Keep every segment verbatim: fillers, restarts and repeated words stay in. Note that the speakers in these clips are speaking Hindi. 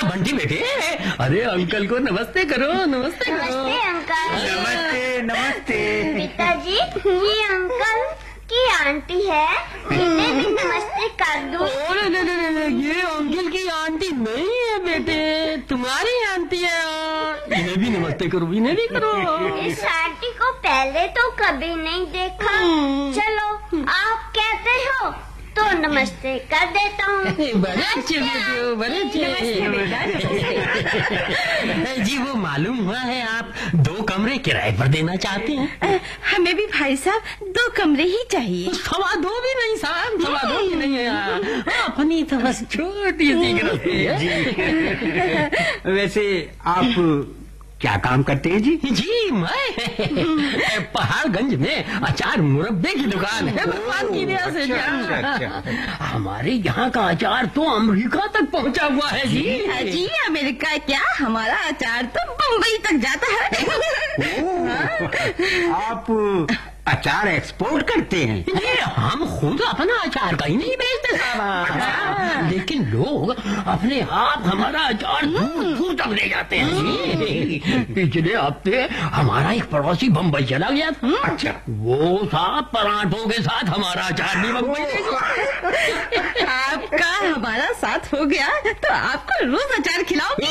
बंटी बेटे, अरे अंकल को नमस्ते करो, नमस्ते करो। नमस्ते अंकल। नमस्ते नमस्ते। पिताजी, ये अंकल की आंटी है, इन्हें भी नमस्ते कर दो। अरे नहीं नहीं नहीं, ये अंकल की आंटी नहीं है बेटे, तुम्हारी आंटी है। इन्हें भी नमस्ते करो, इन्हें भी करो। इस आंटी को पहले तो कभी नहीं देखा। चलो आप कहते हो तो नमस्ते कर देता हूँ। बड़े अच्छे बेटे, बड़े अच्छे। जी वो मालूम हुआ है आप दो कमरे किराए पर देना चाहते हैं। हमें भी भाई साहब दो कमरे ही चाहिए। सवा दो भी नहीं साहब, सवा दो भी नहीं है, अपनी तो बस छोटी सी गृहस्थी है। वैसे आप क्या काम करते हैं जी? जी मैं पहाड़गंज में अचार मुरब्बे की दुकान है, भगवान की दया से। अच्छा, अच्छा, अच्छा। हमारे यहाँ का अचार तो अमेरिका तक पहुँचा हुआ है जी। जी अमेरिका क्या, हमारा अचार तो बम्बई तक जाता है। ओ, आप अचार एक्सपोर्ट करते हैं? ये हम खुद अपना अचार कहीं नहीं बेचते साहब, लेकिन लोग अपने आप हमारा अचार दूर दूर तक ले जाते हैं जी। पिछले हफ्ते हमारा एक पड़ोसी बम्बई चला गया था। अच्छा। वो साहब पराठों के साथ हमारा अचार भी बम्बई ले गया। आपका हमारा साथ हो गया तो आपको रोज अचार खिलाओ।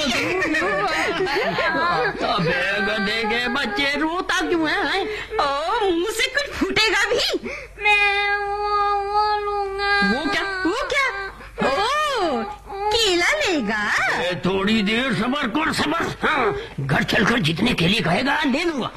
गधे के बच्चे रोता क्यों है? ओ मुंह से कुछ फूटेगा भी। मैं वो, वो लूंगा। वो क्या? वो क्या? ओ केला लेगा? थोड़ी देर सबर कर, सबर। हाँ, घर चलकर जितने केले कहेगा ले लूंगा।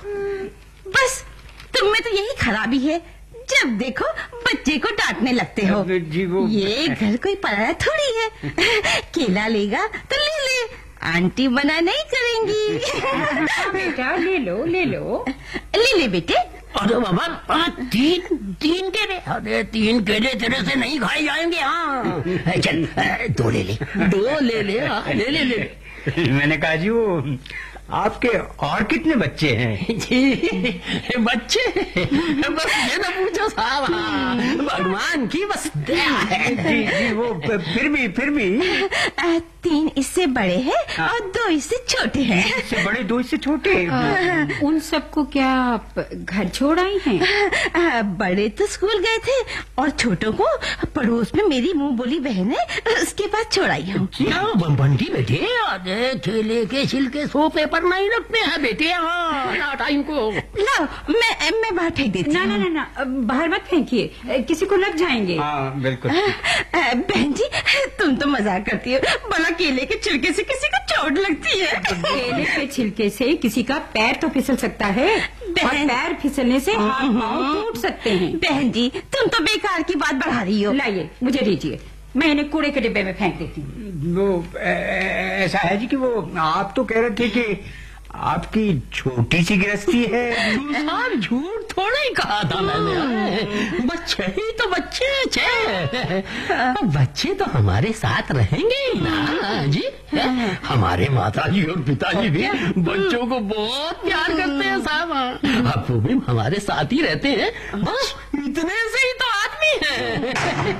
बस तुम में तो यही खराबी है, जब देखो बच्चे को डांटने लगते हो। जी वो ये घर कोई पराया थोड़ी है। केला लेगा तो ले ले, आंटी मना नहीं करेंगी। बेटा ले लो ले लो। ले ले बेटे। अरे बाबा, तीन तीन केले, अरे तीन केले तेरे से नहीं खाए जाएंगे। हाँ चल दो ले ले, दो ले ले, हाँ, ले ले ले। मैंने कहा जी वो आपके और कितने बच्चे हैं? जी बच्चे बस ये ना पूछो साहब, हाँ, भगवान की बस दया है। जी जी वो फिर भी फिर भी आ, तीन इससे बड़े हैं और दो इससे छोटे हैं। इससे बड़े दो इससे छोटे। उन सबको क्या आप घर छोड़ आई हैं? आ, बड़े तो स्कूल गए थे और छोटों को पड़ोस में मेरी मुंह बोली बहन है उसके पास छोड़ आई हूँ। क्या बंटी बेटे, अरे केले के छिलके सोफे पर नहीं रखते हैं बेटे। हाँ टाइम को लो मैं मैं बाहर फेंक देती ना हूँ। ना ना ना बाहर मत फेंकिए, किसी को लग जाएंगे। हाँ बिल्कुल। आ, बहन जी तुम तो मजाक करती हो, भला केले के छिलके से किसी को चोट लगती है? केले के छिलके से किसी का पैर तो फिसल सकता है, और पैर फिसलने से हाथ पांव टूट सकते हैं। बहन जी तुम तो बेकार की बात बढ़ा रही हो। लाइए मुझे दीजिए, मैं इन्हें कूड़े के डिब्बे में फेंक देती हूँ। वो ए- ए- ऐसा है जी कि वो आप तो कह रहे थे कि आपकी छोटी सी गृहस्थी है। साहब झूठ थोड़ा ही कहा था मैंने, बच्चे ही तो बच्चे छे, बच्चे तो हमारे साथ रहेंगे ही ना जी। हमारे माताजी और पिताजी भी बच्चों को बहुत प्यार करते हैं साहब, अब वो भी हमारे साथ ही रहते हैं, बस इतने से ही तो आदमी है।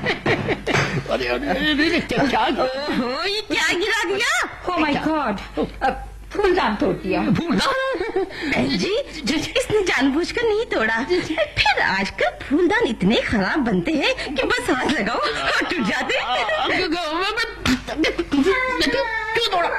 अरे अरे अरे क्या क्या ओ, ये क्या गिरा दिया? ओह माय गॉड, फूलदान तोड़ दिया। बहन जी इसने जानबूझकर नहीं तोड़ा, फिर आजकल फूलदान इतने खराब बनते हैं कि बस हाथ लगाओ और टूट जाते। क्यों तोड़ा?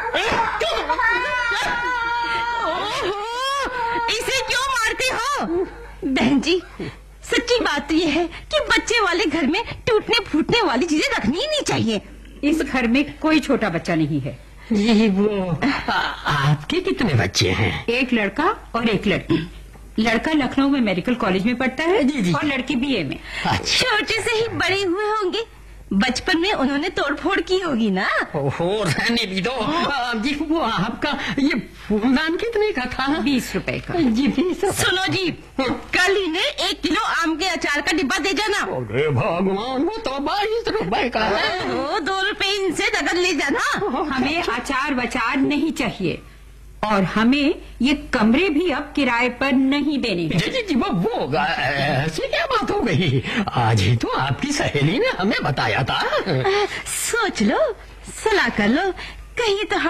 ओहो, इसे क्यों मारते हो? बहन जी सच्ची बात तो ये है कि बच्चे वाले घर में टूटने फूटने वाली चीजें रखनी ही नहीं चाहिए। इस घर में कोई छोटा बच्चा नहीं है। ये वो आ, आपके कितने बच्चे हैं? एक लड़का और एक लड़की। लड़का लखनऊ में मेडिकल कॉलेज में पढ़ता है जी, जी। और लड़की बीए में। अच्छा। छोटे से ही बड़े हुए होंगे, बचपन में उन्होंने तोड़फोड़ की होगी ना। ओहो रहने भी दो। आ, जी वो आपका ये फूलदान कितने का था? बीस रुपए का। जी बीस। सुनो जी, कल इन्हें एक किलो आम के अचार का डिब्बा दे जाना। अरे भगवान, वो तो बाईस रुपए का है। वो दो रुपए इनसे नकद ले जाना। हमें अचार वचार नहीं चाहिए, और हमें ये कमरे भी अब किराए पर नहीं देने हैं। जी जी जी वो वो ऐसी क्या बात हो गई? आज ही तो आपकी सहेली ने हमें बताया था। सोच लो, सलाह कर लो, कहीं तो